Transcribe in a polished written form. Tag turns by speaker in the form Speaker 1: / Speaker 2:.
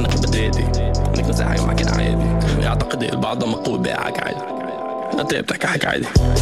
Speaker 1: انك بدادي انك نزاعي معك عادي. يعتقد البعض مقبول باعك عادي، انت بتحكي حكي عادي.